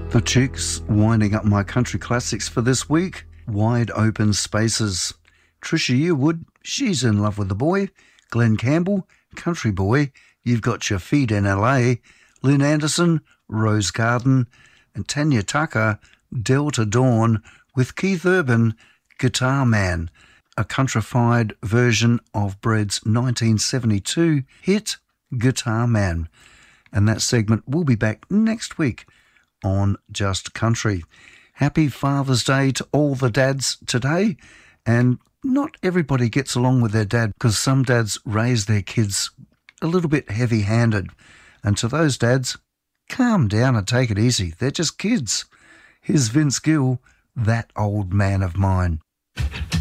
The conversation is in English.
The Chicks winding up my country classics for this week. Wide Open Spaces. Trisha Yearwood, She's in Love with the Boy. Glenn Campbell, Country Boy, You've Got Your Feet in LA. Lynn Anderson, Rose Garden. And Tanya Tucker, Delta Dawn, with Keith Urban, Guitar Man, a countrified version of Bread's 1972 hit, Guitar Man. And that segment will be back next week on Just Country. Happy Father's Day to all the dads today. And not everybody gets along with their dad, because some dads raise their kids a little bit heavy-handed. And to those dads, calm down and take it easy. They're just kids. Here's Vince Gill, That Old Man of Mine.